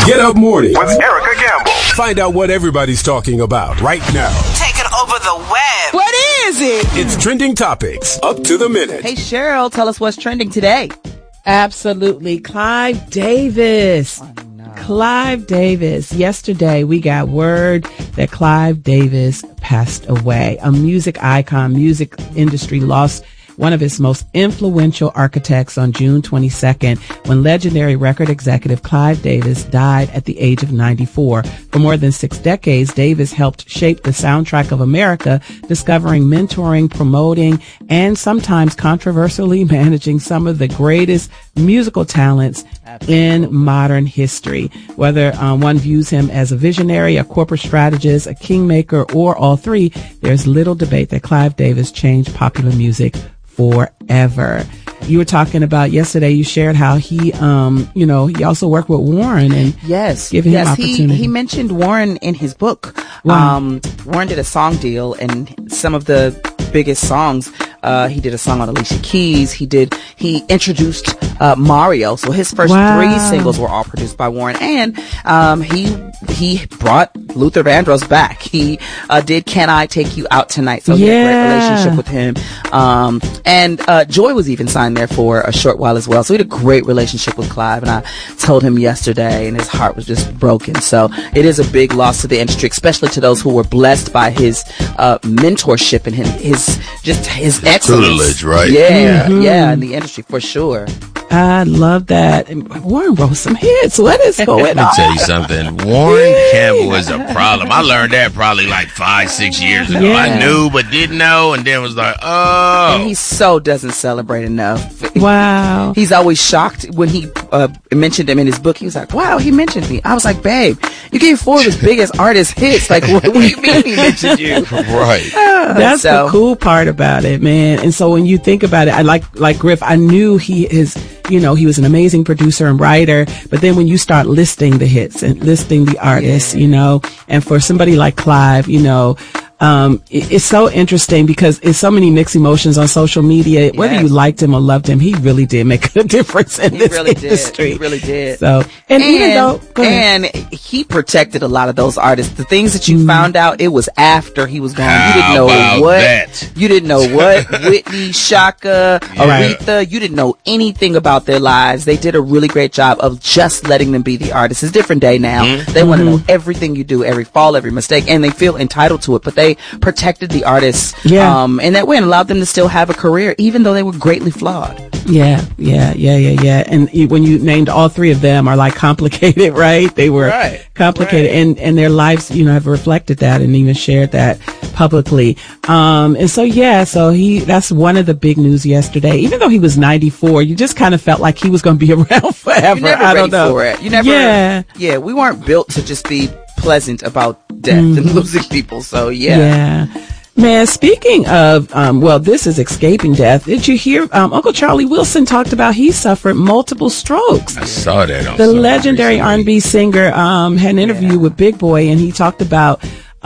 Get Up Morning with Erica Gamble. Find out what everybody's talking about right now. Taking over the web. What is it? It's Trending Topics, up to the minute. Hey, Cheryl, tell us what's trending today. Absolutely. Clive Davis. Clive Davis. Yesterday, we got word that Clive Davis passed away. A music icon, music industry lost one of its most influential architects on June 22nd when legendary record executive Clive Davis died at the age of 94. For more than 6 decades, Davis helped shape the soundtrack of America, discovering, mentoring, promoting, and sometimes controversially managing some of the greatest musical talents in modern history. Whether one views him as a visionary, a corporate strategist, a kingmaker, or all three, there's little debate that Clive Davis changed popular music forever. You were talking about yesterday, you shared how he, he also worked with Warren and giving him opportunity. He mentioned Warren in his book. Wow. Warren did a song deal, and some of the biggest songs, he did a song on Alicia Keys. He introduced Mario. So his first 3 singles were all produced by Warren, and he brought Luther Vandross back. He did Can I Take You Out Tonight? So he had a great relationship with him. And Joy was even signed there for a short while as well. So he had a great relationship with Clive, and I told him yesterday, and his heart was just broken. So it is a big loss to the industry, especially to those who were blessed by his mentorship and his excellence. Tutelage, right? Yeah, in the industry for sure. I love that. And Warren wrote some hits. What is going on? Let me tell you something. Warren Campbell is a problem. I learned that probably like 5-6 years ago. Yeah. I knew but didn't know, and then was like, oh. And he so doesn't celebrate enough. Wow. He's always shocked when he mentioned him in his book. He was like, wow, he mentioned me. I was like, babe, you gave 4 of his biggest artist hits. Like, what do you mean he mentioned you? Right. That's the cool part about it, man. And so when you think about it, I like Griff, I knew he was an amazing producer and writer, but then when you start listing the hits and listing the artists, and for somebody like Clive, it's so interesting because it's so many mixed emotions on social media. Whether you liked him or loved him, he really did make a difference in this industry. He really did. So, and he protected a lot of those artists. The things that you found out, it was after he was gone. You didn't know what. You didn't know what Whitney, Shaka, Aretha. You didn't know anything about their lives. They did a really great job of just letting them be the artists. It's a different day now. They want to know everything you do, every fall, every mistake, and they feel entitled to it. But they protected the artists in that way and allowed them to still have a career, even though they were greatly flawed. Yeah. And when you named all 3 of them are like complicated, right? They were complicated, and their lives, have reflected that and even shared that publicly. And so that's one of the big news yesterday. Even though he was 94, you just kind of felt like he was going to be around forever. You never I don't know. For it. You never. Yeah, we weren't built to just be pleasant about death and losing people. So yeah. Man, speaking of, this is escaping death. Did you hear Uncle Charlie Wilson talked about he suffered multiple strokes? I saw that on the legendary R&B singer had an interview with Big Boy, and he talked about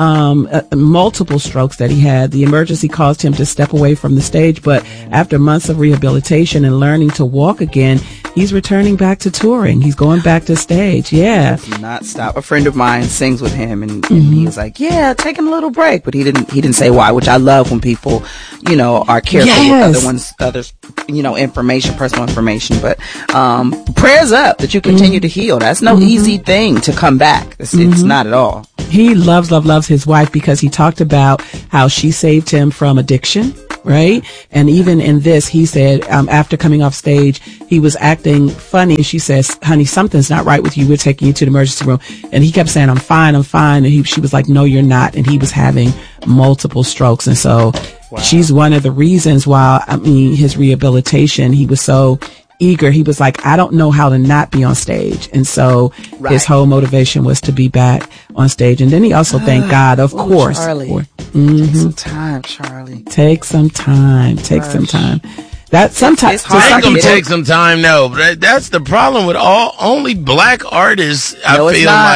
multiple strokes that he had. The emergency caused him to step away from the stage, but after months of rehabilitation and learning to walk again, he's returning back to touring. He's going back to stage. Yeah. Does not stop. A friend of mine sings with him, and he was like, taking a little break, but he didn't say why, which I love when people, are careful with others, information, personal information. But prayers up that you continue to heal. That's no easy thing to come back. It's not at all. He loves his wife because he talked about how she saved him from addiction, right? And even in this, he said, after coming off stage, he was acting funny. And she says, honey, something's not right with you. We're taking you to the emergency room. And he kept saying, I'm fine. And she was like, no, you're not. And he was having multiple strokes. And so she's one of the reasons why, his rehabilitation, he was so eager. He was like, I don't know how to not be on stage. And so his whole motivation was to be back on stage. And then he also thanked God, of course. Charlie. Take some time, Charlie. Take some time. That sometimes I ain't gonna take some time, no. But that's the problem with only black artists. I feel like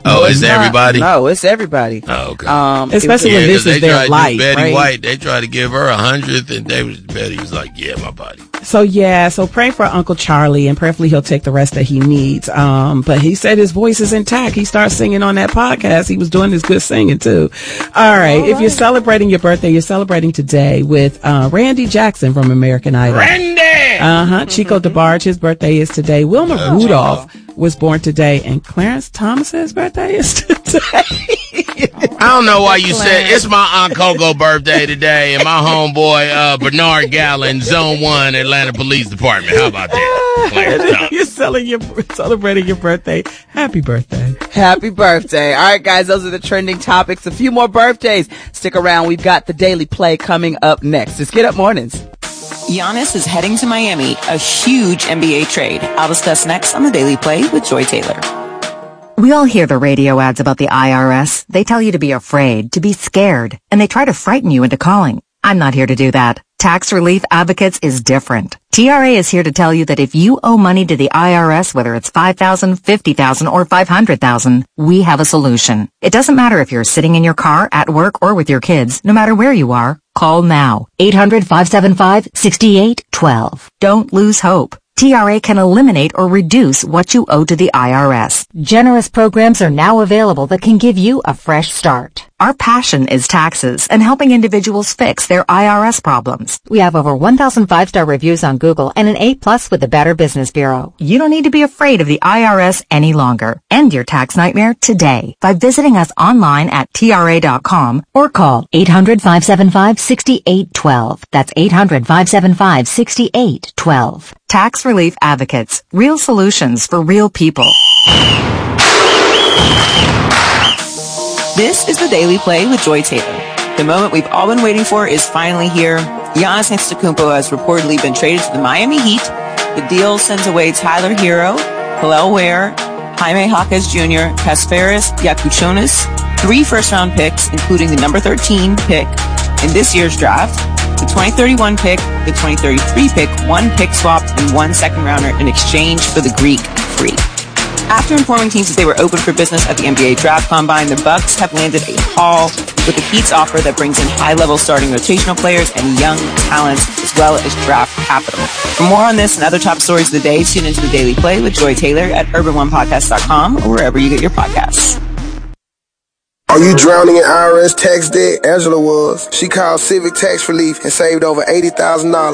Oh, it's everybody? No, it's everybody. Oh, okay. Especially when this is their life, Betty right? White, they tried to give her 100th, and Betty was like, yeah, my body. So pray for Uncle Charlie, and prayerfully he'll take the rest that he needs. But he said his voice is intact. He started singing on that podcast. He was doing his good singing too. All right. If you're celebrating your birthday, you're celebrating today with Randy Jackson from American Idol. Randy! Chico DeBarge, his birthday is today. Wilma Rudolph was born today, and Clarence Thomas's birthday is today. I don't know why you said it's my Aunt Coco birthday today, and my homeboy Bernard Gallen, Zone 1, Atlanta Police Department. How about that? Clarence Thomas. You're celebrating your birthday. Happy birthday. Happy birthday. All right, guys, those are the trending topics. A few more birthdays. Stick around. We've got the Daily Play coming up next. It's Get Up Mornings. Giannis is heading to Miami, a huge NBA trade. I'll discuss next on the Daily Play with Joy Taylor. We all hear the radio ads about the IRS. They tell you to be afraid, to be scared, and they try to frighten you into calling. I'm not here to do that. Tax Relief Advocates is different. TRA is here to tell you that if you owe money to the IRS, whether it's $5,000, $50,000, or $500,000, we have a solution. It doesn't matter if you're sitting in your car, at work, or with your kids. No matter where you are, call now. 800-575-6812. Don't lose hope. TRA can eliminate or reduce what you owe to the IRS. Generous programs are now available that can give you a fresh start. Our passion is taxes and helping individuals fix their IRS problems. We have over 1,000 5-star reviews on Google and an A+ with the Better Business Bureau. You don't need to be afraid of the IRS any longer. End your tax nightmare today by visiting us online at TRA.com or call 800-575-6812. That's 800-575-6812. Tax Relief Advocates. Real solutions for real people. This is the Daily Play with Joy Taylor. The moment we've all been waiting for is finally here. Giannis Antetokounmpo has reportedly been traded to the Miami Heat. The deal sends away Tyler Hero, Hillel Ware, Jaime Jaquez Jr., Kasparis Yakuchonis, 3 first-round picks, including the number 13 pick in this year's draft, the 2031 pick, the 2033 pick, 1 pick swapped, and 1 second-rounder in exchange for the Greek Freak. After informing teams that they were open for business at the NBA Draft Combine, the Bucks have landed a haul with the Heat's offer that brings in high-level starting rotational players and young talents, as well as draft capital. For more on this and other top stories of the day, tune into the Daily Play with Joy Taylor at urban1podcast.com or wherever you get your podcasts. Are you drowning in IRS tax debt? Angela was. She called Civic Tax Relief and saved over $80,000.